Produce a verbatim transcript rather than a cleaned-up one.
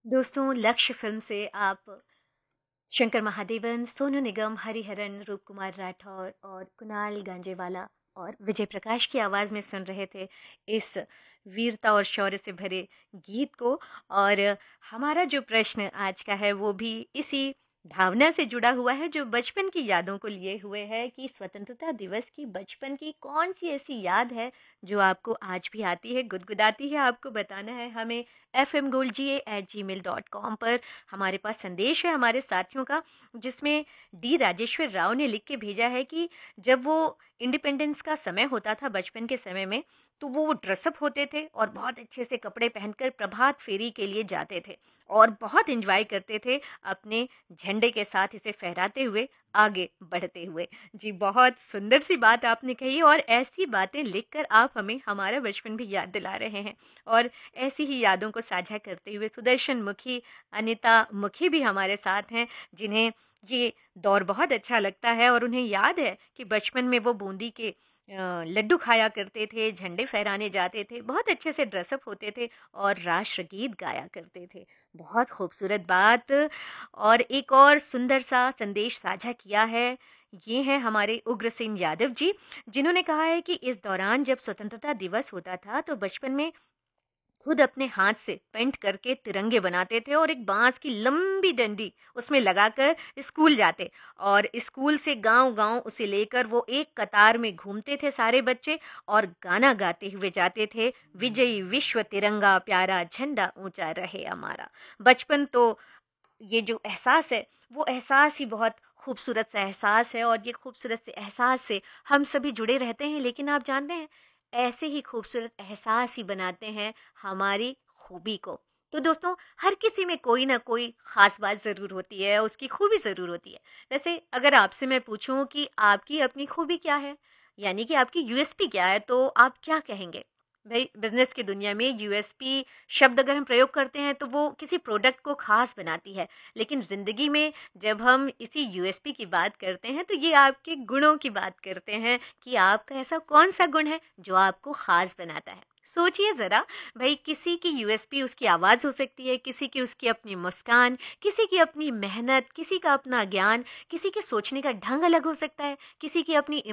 दोस्तों, लक्ष्य फ़िल्म से आप शंकर महादेवन, सोनू निगम, हरिहरन, रूप कुमार राठौर और कुणाल गांजेवाला और विजय प्रकाश की आवाज़ में सुन रहे थे इस वीरता और शौर्य से भरे गीत को। और हमारा जो प्रश्न आज का है वो भी इसी भावना से जुड़ा हुआ है जो बचपन की यादों को लिए हुए है कि स्वतंत्रता दिवस की बचपन की कौन सी ऐसी याद है जो आपको आज भी आती है, गुदगुदाती है। आपको बताना है हमें एफ एम गोल्ड जी ए एट जी मेल डॉट कॉम पर। हमारे पास संदेश है हमारे साथियों का, जिसमें डी राजेश्वर राव ने लिख के भेजा है कि जब वो इंडिपेंडेंस का समय होता था बचपन के समय में, तो वो ड्रेसअप होते थे और बहुत अच्छे से कपड़े पहनकर प्रभात फेरी के लिए जाते थे और बहुत एंजॉय करते थे अपने झंडे के साथ इसे फहराते हुए, आगे बढ़ते हुए। जी, बहुत सुंदर सी बात आपने कही और ऐसी बातें लिखकर आप हमें हमारा बचपन भी याद दिला रहे हैं। और ऐसी ही यादों को साझा करते हुए सुदर्शन मुखी, अनिता मुखी भी हमारे साथ हैं, जिन्हें ये दौर बहुत अच्छा लगता है और उन्हें याद है कि बचपन में वो बूंदी के अ, लड्डू खाया करते थे, झंडे फहराने जाते थे, बहुत अच्छे से ड्रेसअप होते थे और राष्ट्रगीत गाया करते थे। बहुत खूबसूरत बात। और एक और सुंदर सा संदेश साझा किया है, ये हैं हमारे उग्र सिंह यादव जी, जिन्होंने कहा है कि इस दौरान जब स्वतंत्रता दिवस होता था तो बचपन में खुद अपने हाथ से पेंट करके तिरंगे बनाते थे और एक बांस की लंबी डंडी उसमें लगाकर स्कूल जाते और स्कूल से गांव-गांव उसे लेकर वो एक कतार में घूमते थे सारे बच्चे और गाना गाते हुए जाते थे, विजयी विश्व तिरंगा प्यारा झंडा ऊंचा रहे हमारा। बचपन तो ये जो एहसास है, वो एहसास ही बहुत खूबसूरत सा एहसास है और ये खूबसूरत से एहसास से हम सभी जुड़े रहते हैं। लेकिन आप जानते हैं, ऐसे ही खूबसूरत एहसास ही बनाते हैं हमारी खूबी को। तो दोस्तों, हर किसी में कोई ना कोई ख़ास बात ज़रूर होती है, उसकी खूबी ज़रूर होती है। वैसे अगर आपसे मैं पूछूँ कि आपकी अपनी खूबी क्या है? यानी कि आपकी यू एस पी क्या है, तो आप क्या कहेंगे? भई बिज़नेस की दुनिया में यू एस पी शब्द अगर हम प्रयोग करते हैं तो वो किसी प्रोडक्ट को ख़ास बनाती है। लेकिन ज़िंदगी में जब हम इसी यू एस पी की बात करते हैं तो ये आपके गुणों की बात करते हैं कि आपका ऐसा कौन-सा गुण है जो आपको ख़ास बनाता है। सोचिए ज़रा, भई किसी की यू एस पी उसकी आवाज़ हो सकती है, किसी की उसकी अपनी मुस्कान, किसी की अपनी मेहनत, किसी का अपना ज्ञान, किसी के सोचने का ढंग अलग हो सकता है, किसी की अपनी